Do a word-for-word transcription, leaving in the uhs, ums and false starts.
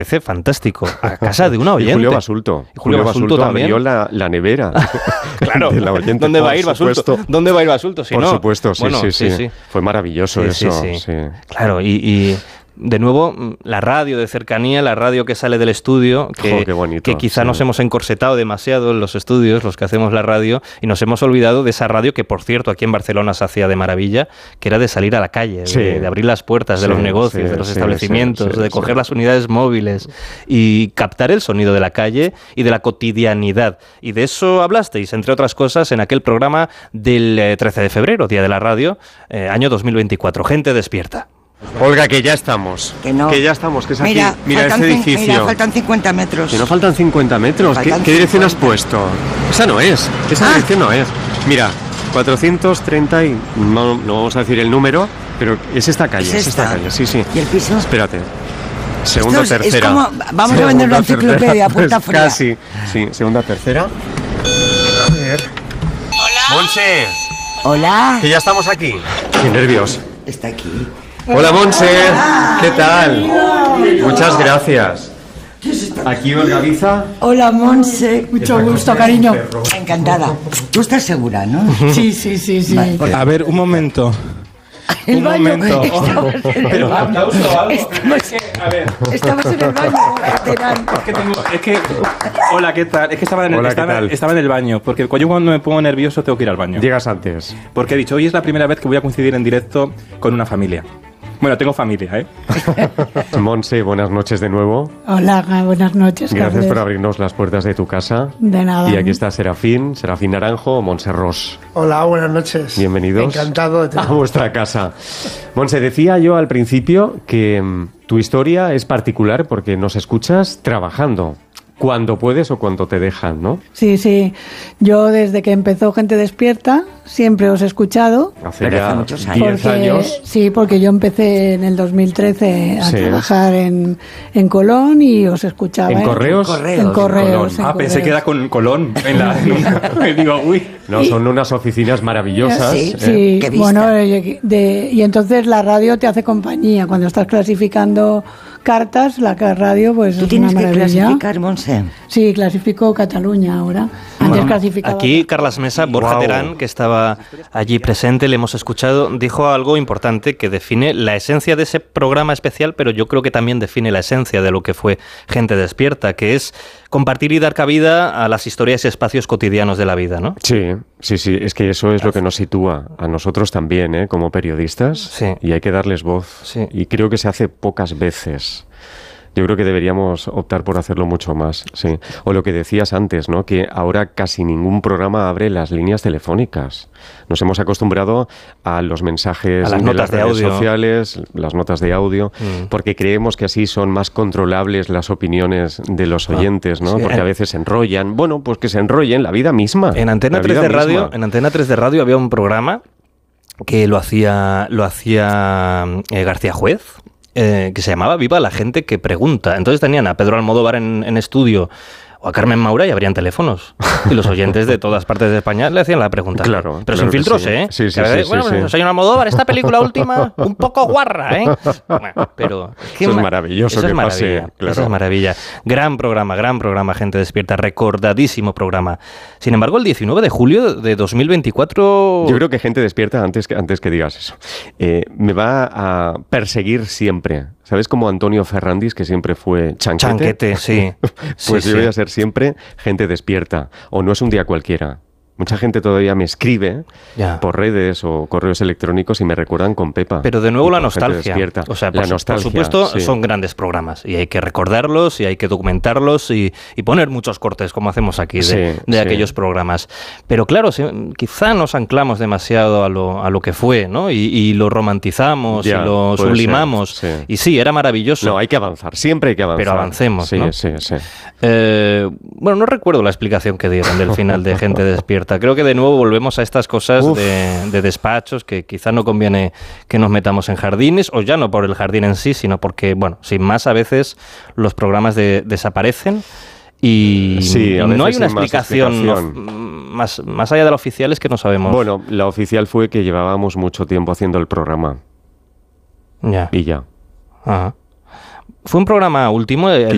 parece fantástico. A casa de una oyente. Y Julio Basulto. Y Julio, Julio Basulto, Basulto abrió la, la nevera. Claro. De la oyente, ¿Dónde va a ir Basulto? ¿Dónde va a ir Basulto? Si por no? supuesto, sí, bueno, sí, sí, sí, sí. Fue maravilloso sí, eso. Sí, sí. Sí. Claro, y... y de nuevo, la radio de cercanía, la radio que sale del estudio, que, oh, qué bonito, que quizá sí. nos hemos encorsetado demasiado en los estudios, los que hacemos la radio, y nos hemos olvidado de esa radio que, por cierto, aquí en Barcelona se hacía de maravilla, que era de salir a la calle, sí. de, de abrir las puertas de sí, los negocios, sí, de los sí, establecimientos, sí, sí, de sí, coger sí. las unidades móviles y captar el sonido de la calle y de la cotidianidad. Y de eso hablasteis, entre otras cosas, en aquel programa del eh, trece de febrero, Día de la Radio, eh, año dos mil veinticuatro. Gente despierta. Olga, que ya estamos. Que no. Que ya estamos, que es mira, aquí. Mira faltan este cin- edificio. Mira, faltan cincuenta metros. Que no faltan cincuenta metros. Faltan ¿Qué, ¿Qué dirección has cincuenta. puesto? Esa no es. Esa Ah. dirección no es. Mira, cuatrocientos treinta y... No, no vamos a decir el número, pero es esta calle. ¿Es Es esta esta? calle, sí, sí. ¿Y el piso? Espérate. Segunda, Esto es- tercera. es como- vamos a vender una enciclopedia, tercera. puerta Pues fría. Casi. Sí, segunda, tercera. A ver. Hola. Monse, Hola. que ya estamos aquí. Qué nervios. Está aquí. Hola, Monse. ¿Qué tal? Muchas gracias. Aquí Olga Biza. Hola, Monse. Mucho gusto, cariño. Encantada. Tú estás segura, ¿no? Sí, sí, sí, sí. Vale, porque- A ver, un momento. El un baño. momento. Estamos en el baño. Estamos, A ver, estamos en el baño. Verán. es que tengo, es que, hola, ¿qué tal? Es que estaba en el, Hola, ¿qué estaba, tal? estaba en el baño, porque yo cuando me pongo nervioso tengo que ir al baño. Llegas antes. Porque he dicho, hoy es la primera vez que voy a coincidir en directo con una familia. Bueno, tengo familia, ¿eh? Monse, buenas noches de nuevo. Hola, buenas noches, Gracias Carles. por abrirnos las puertas de tu casa. De nada. Y aquí está Serafín, Serafín Naranjo, Monse Ros. Hola, buenas noches. Bienvenidos Encantado de a tener. vuestra casa. Monse, decía yo al principio que mm, tu historia es particular porque nos escuchas trabajando. Cuando puedes o cuando te dejan, ¿no? Sí, sí. Yo desde que empezó Gente Despierta siempre os he escuchado. Hace Pero ya hace muchos años. diez Porque, años. sí, porque yo empecé en el dos mil trece a Sí. trabajar en, en Colón y os escuchaba. ¿En correos? Correos. En correos. Colón. en Ah, pensé correos. que era con Colón. En la, me digo, uy. No, son unas oficinas maravillosas. Sí, ¿eh? Sí, Qué vista. bueno, de- de- y entonces la radio te hace compañía. Cuando estás clasificando cartas, la ca- radio pues ¿Tú es tienes una que maravilla. clasificar, Monse? Sí, clasifico Cataluña ahora. Antes clasificaba. Aquí Carlas Mesa, Borja Guau. Terán, que estaba allí presente, le hemos escuchado, dijo algo importante que define la esencia de ese programa especial, pero yo creo que también define la esencia de lo que fue Gente Despierta, que es compartir y dar cabida a las historias y espacios cotidianos de la vida, ¿no? Sí, sí, sí, es que eso es lo que nos sitúa a nosotros también, ¿eh? Como periodistas, Sí. y hay que darles voz. Sí. Y creo que se hace pocas veces. Yo creo que deberíamos optar por hacerlo mucho más, sí. O lo que decías antes, ¿no? Que ahora casi ningún programa abre las líneas telefónicas. Nos hemos acostumbrado a los mensajes A las de notas las de redes audio. sociales, las notas de audio, Mm. porque creemos que así son más controlables las opiniones de los oyentes, ¿no? sí. Porque a veces se enrollan. Bueno, pues que se enrollen la vida misma. En Antena la tres vida de radio, misma. en Antena tres de radio había un programa que lo hacía lo hacía eh, García Juez, eh, que se llamaba Viva la gente que pregunta. Entonces tenían a Pedro Almodóvar en, en estudio o a Carmen Maura y abrían teléfonos. Y los oyentes de todas partes de España le hacían la pregunta. Claro, Pero claro sin que filtros, sí. ¿eh? Sí, sí, Que a veces, sí, bueno, sí, bueno, sí. señor Almodóvar, esta película última, un poco guarra, ¿eh? Bueno, pero... qué Eso es ma- maravilloso eso es que pase, maravilla, claro. Eso es maravilla. Gran programa, gran programa, Gente Despierta, recordadísimo programa. Sin embargo, el diecinueve de julio de dos mil veinticuatro... Yo creo que Gente Despierta, antes que, antes que digas eso, eh, me va a perseguir siempre. ¿Sabes como Antonio Ferrandis, que siempre fue chanquete? Chanquete, sí. Pues Sí, yo sí. voy a ser siempre Gente Despierta. O no es un día cualquiera. Mucha gente todavía me escribe Ya. por redes o correos electrónicos y me recuerdan con Pepa. Pero de nuevo Y la con Gente nostalgia. Despierta. O sea, la por, su- nostalgia, por supuesto, sí. son grandes programas y hay que recordarlos y hay que documentarlos y, y poner muchos cortes, como hacemos aquí, de, Sí, de sí. aquellos programas. Pero claro, si- quizá nos anclamos demasiado a lo, a lo que fue, ¿no? Y, y lo romantizamos Ya, y lo puede sublimamos. ser, sí. Y sí, era maravilloso. No, hay que avanzar. Siempre hay que avanzar. Pero avancemos, Sí, ¿no? sí, sí. Eh, bueno, no recuerdo la explicación que dieron del final de Gente Despierta. Creo que de nuevo volvemos a estas cosas de, de despachos que quizá no conviene que nos metamos en jardines, o ya no por el jardín en sí, sino porque, bueno, sin más, a veces los programas de- desaparecen y, Sí, a y no hay veces una sin más explicación, explicación. of- más, más allá de la oficial, es que no sabemos. Bueno, la oficial fue que llevábamos mucho tiempo haciendo el programa. Ya. Y ya. Ajá. Fue un programa último, el,